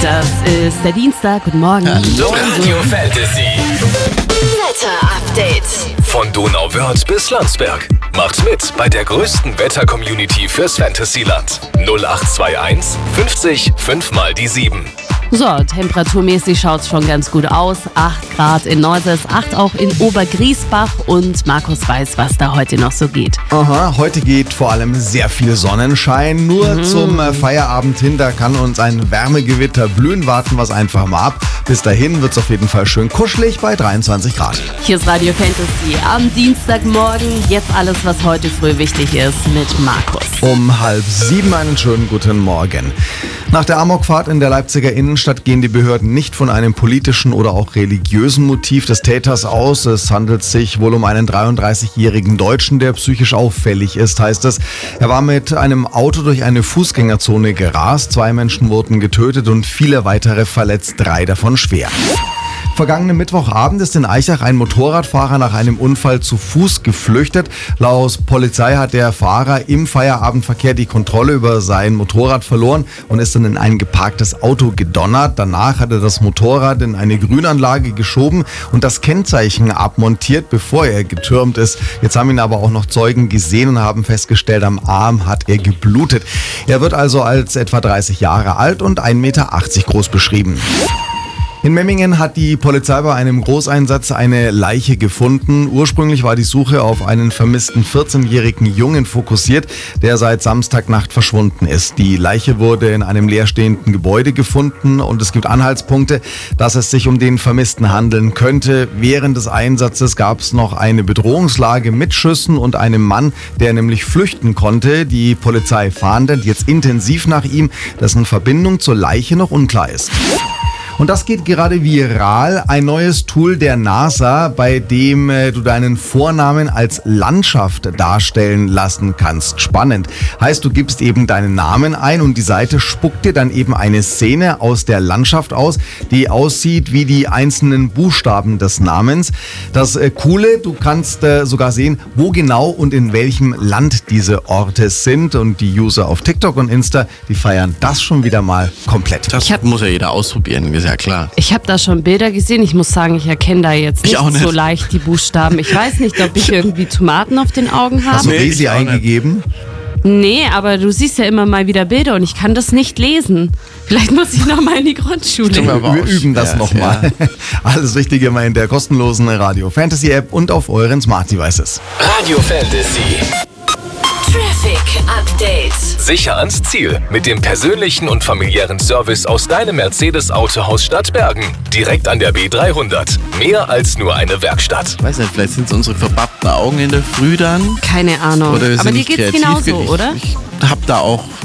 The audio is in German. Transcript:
Das ist der Dienstag. Guten Morgen. Radio Fantasy. Wetter-Update. Von Donauwörth bis Landsberg. Macht mit bei der größten Wetter-Community fürs Fantasyland. 0821 50 5 mal die 7. So, temperaturmäßig schaut es schon ganz gut aus. 8 Grad in Neuses, 8 auch in Obergriesbach und Markus weiß, was da heute noch so geht. Aha, heute geht vor allem sehr viel Sonnenschein. Nur zum Feierabend hin, da kann uns ein Wärmegewitter blühen. Warten wir es einfach mal ab. Bis dahin wird es auf jeden Fall schön kuschelig bei 23 Grad. Hier ist Radio Fantasy am Dienstagmorgen. Jetzt alles, was heute früh wichtig ist mit Markus. Um 6:30 einen schönen guten Morgen. Nach der Amokfahrt in der Leipziger Innenstadt gehen die Behörden nicht von einem politischen oder auch religiösen Motiv des Täters aus. Es handelt sich wohl um einen 33-jährigen Deutschen, der psychisch auffällig ist, heißt es. Er war mit einem Auto durch eine Fußgängerzone gerast. 2 Menschen wurden getötet und viele weitere verletzt, 3 davon schwer. Vergangenen Mittwochabend ist in Aichach ein Motorradfahrer nach einem Unfall zu Fuß geflüchtet. Laut Polizei hat der Fahrer im Feierabendverkehr die Kontrolle über sein Motorrad verloren und ist dann in ein geparktes Auto gedonnert. Danach hat er das Motorrad in eine Grünanlage geschoben und das Kennzeichen abmontiert, bevor er getürmt ist. Jetzt haben ihn aber auch noch Zeugen gesehen und haben festgestellt, am Arm hat er geblutet. Er wird also als etwa 30 Jahre alt und 1,80 Meter groß beschrieben. In Memmingen hat die Polizei bei einem Großeinsatz eine Leiche gefunden. Ursprünglich war die Suche auf einen vermissten 14-jährigen Jungen fokussiert, der seit Samstagnacht verschwunden ist. Die Leiche wurde in einem leerstehenden Gebäude gefunden und es gibt Anhaltspunkte, dass es sich um den Vermissten handeln könnte. Während des Einsatzes gab es noch eine Bedrohungslage mit Schüssen und einem Mann, der nämlich flüchten konnte. Die Polizei fahndet jetzt intensiv nach ihm, dessen Verbindung zur Leiche noch unklar ist. Und das geht gerade viral. Ein neues Tool der NASA, bei dem du deinen Vornamen als Landschaft darstellen lassen kannst. Spannend. Heißt, du gibst eben deinen Namen ein und die Seite spuckt dir dann eben eine Szene aus der Landschaft aus, die aussieht wie die einzelnen Buchstaben des Namens. Das Coole, du kannst sogar sehen, wo genau und in welchem Land diese Orte sind. Und die User auf TikTok und Insta, die feiern das schon wieder mal komplett. Das muss ja jeder ausprobieren, ist ja klar. Ich habe da schon Bilder gesehen. Ich muss sagen, ich erkenne da jetzt nicht so leicht die Buchstaben. Ich weiß nicht, ob ich irgendwie Tomaten auf den Augen habe. Hast du Resi eingegeben? Nee, aber du siehst ja immer mal wieder Bilder und ich kann das nicht lesen. Vielleicht muss ich noch mal in die Grundschule. Wir üben das nochmal. Ja. Alles Wichtige mal in der kostenlosen Radio Fantasy App und auf euren Smart Devices. Radio Fantasy. Traffic Update. Sicher ans Ziel mit dem persönlichen und familiären Service aus deinem Mercedes-Autohaus Stadtbergen. Direkt an der B300. Mehr als nur eine Werkstatt. Ich weiß nicht, vielleicht sind es unsere verpappten Augen in der Früh dann. Keine Ahnung. Oder aber dir geht's genauso, oder? Ich hab da auch